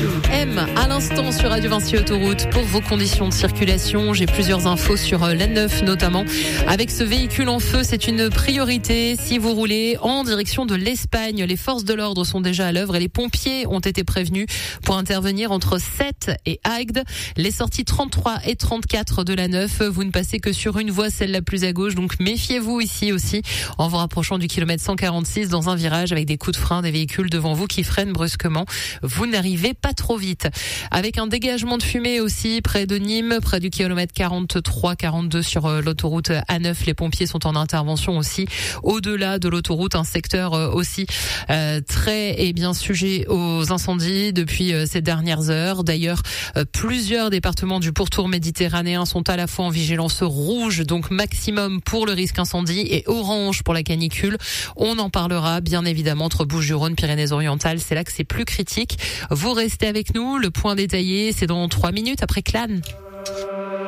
M à l'instant sur Radio Vinci Autoroute pour vos conditions de circulation. J'ai plusieurs infos sur l'A9 notamment. Avec ce véhicule en feu, c'est une priorité si vous roulez en direction de l'Espagne. Les forces de l'ordre sont déjà à l'œuvre et les pompiers ont été prévenus pour intervenir entre Sète et Agde. Les sorties 33 et 34 de l'A9, vous ne passez que sur une voie, celle la plus à gauche, donc méfiez-vous ici aussi en vous rapprochant du kilomètre 146 dans un virage avec des coups de frein, des véhicules devant vous qui freinent brusquement. Vous n'arrivez pas trop vite. Avec un dégagement de fumée aussi près de Nîmes, près du kilomètre 43-42 sur l'autoroute A9. Les pompiers sont en intervention aussi au-delà de l'autoroute, un secteur aussi très bien sujet aux incendies depuis ces dernières heures. D'ailleurs, plusieurs départements du pourtour méditerranéen sont à la fois en vigilance rouge, donc maximum pour le risque incendie, et orange pour la canicule. On en parlera bien évidemment entre Bouches-du-Rhône, Pyrénées-Orientales. C'est là que c'est plus critique. Vous restez avec nous. Le point détaillé, c'est dans 3 minutes après Clan.